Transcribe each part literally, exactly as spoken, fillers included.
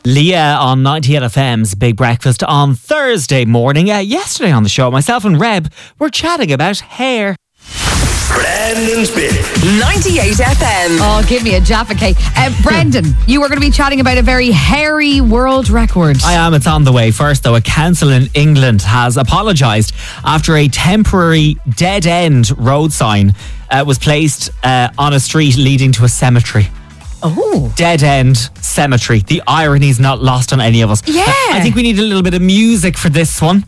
Leah on ninety-eight F M's Big Breakfast on Thursday morning. Uh, yesterday on the show, myself and Reb were chatting about hair. Brendan's Bit. ninety-eight F M. Oh, give me a Jaffa cake. Uh, Brendan, you were going to be chatting about a very hairy world record. I am. It's on the way. First, though, a council in England has apologised after a temporary dead-end road sign uh, was placed uh, on a street leading to a cemetery. Oh. Dead end cemetery. The irony's not lost on any of us. Yeah. I, I think we need a little bit of music for this one.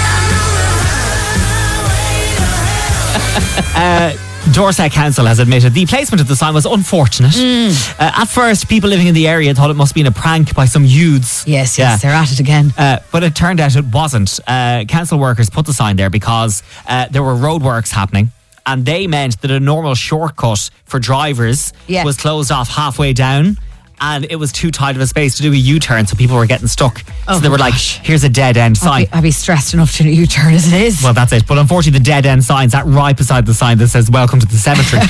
uh, Dorset Council has admitted the placement of the sign was unfortunate. Mm. Uh, at first, people living in the area thought it must have been a prank by some youths. Yes, yes, Yeah. they're at it again. Uh, but it turned out it wasn't. Uh, council workers put the sign there because uh, there were roadworks happening. And they meant that a normal shortcut for drivers Yeah. was closed off halfway down, and it was too tight of a space to do a U-turn, so people were getting stuck. Oh, so they were gosh. like, here's a dead-end I'd sign. be, I'd be stressed enough to do a U-turn as it is. Well, that's it. But unfortunately, the dead-end sign's that right beside the sign that says, welcome to the cemetery.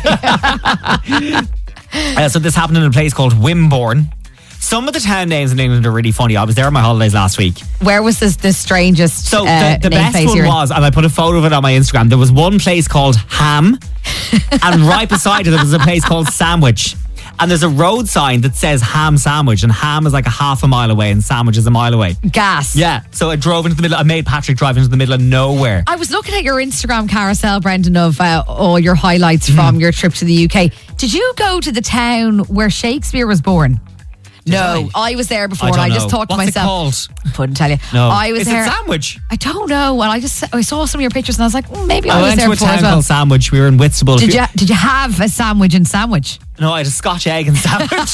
uh, so this happened in a place called Wimborne. Some of the town names in England are really funny. I was there on my holidays last week. Where was this, the strangest So uh, the, the name best place one you're in? was, and I put a photo of it on my Instagram, there was one place called Ham, and right beside it there was a place called Sandwich. And there's a road sign that says Ham Sandwich, and Ham is like a half a mile away and Sandwich is a mile away. Gas. Yeah, so I drove into the middle, I made Patrick drive into the middle of nowhere. I was looking at your Instagram carousel, Brendan, of uh, all your highlights from Mm. your trip to the U K. Did you go to the town where Shakespeare was born? No, I? was there before I and don't I just know. thought to What's myself, it called? couldn't tell you. No. I was is there. it Sandwich? I don't know. And I just I saw some of your pictures and I was like, mm, maybe I, I was went there to a before town as well. called Sandwich. We were in Whitstable. Did you did you have a sandwich in Sandwich? No, I had a Scotch egg and sandwich.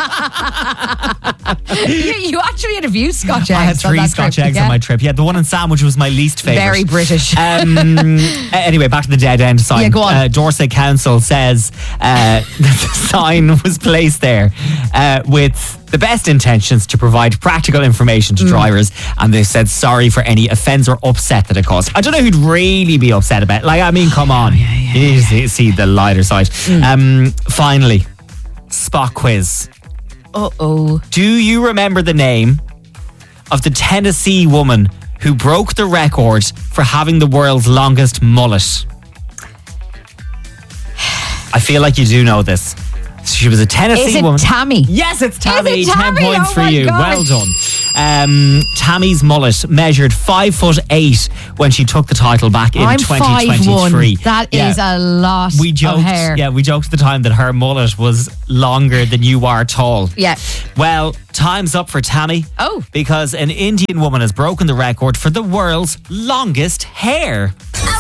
you, you actually had a few Scotch eggs. I had on three that Scotch trip, eggs yeah? on my trip. Yeah, the one in Sandwich was my least favourite. Very British. Um, anyway, back to the dead end sign. Yeah, go on. Uh, Dorset Council says uh, that the sign was placed there uh, with the best intentions to provide practical information to Mm. drivers, and they said sorry for any offence or upset that it caused. I don't know who'd really be upset about it. Like, I mean, come on. yeah, yeah, you need to see, see the lighter side. Um, finally, spot quiz. Uh-oh. Do you remember the name of the Tennessee woman who broke the record for having the world's longest mullet? I feel like you do know this. She was a Tennessee Is it woman. Tammy? Yes, it's Tammy. Is it Ten Tammy? points Oh for my you. God. Well done. Um, Tammy's mullet measured five foot eight when she took the title back in I'm twenty five twenty-three. one. That Yeah. is a lot We joked, of hair. yeah, we joked at the time that her mullet was longer than you are tall. Yeah. Well, time's up for Tammy. Oh. Because an Indian woman has broken the record for the world's longest hair.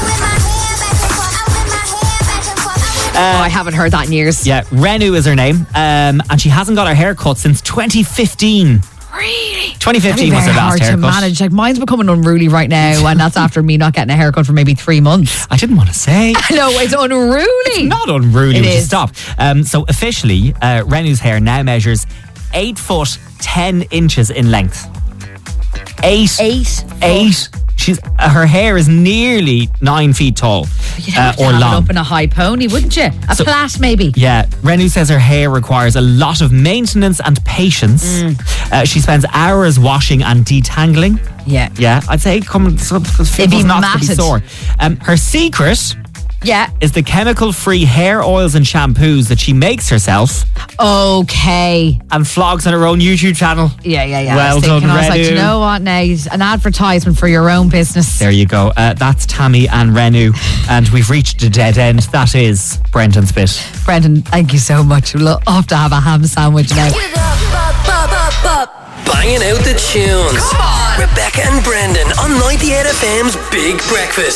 oh, I haven't heard that in years. Yeah, Renu is her name, um, and she hasn't got her hair cut since twenty fifteen. Really? twenty fifteen That'd was be her very last hard to haircut. manage. Like, mine's becoming unruly right now, and that's after me not getting a haircut for maybe three months. I didn't want to say. No, it's unruly. It's not unruly. It Would you is. stop? Um, so officially, uh, Renu's hair now measures eight foot ten inches in length. Eight. Eight. Eight. She's uh, her hair is nearly nine feet tall You'd uh, have to or have long. it up in a high pony, wouldn't you? A So- plait, maybe. Yeah, Renu says her hair requires a lot of maintenance and patience. Mm. Uh, she spends hours washing and detangling. Yeah. Yeah, I'd say come some It'd be not to be matted. sore. Um, her secret Yeah. is the chemical-free hair oils and shampoos that she makes herself Okay. and vlogs on her own YouTube channel. Yeah, yeah, yeah. Well I was thinking, done, I was like, Renu. you know what now? An advertisement for your own business. There you go. Uh, that's Tammy and Renu, and we've reached a dead end. That is Brendan's bit. Brendan, thank you so much. We'll have to have a ham sandwich now. Banging out the tunes. Come on. Rebecca and Brendan on ninety-eight F M's Big Breakfast.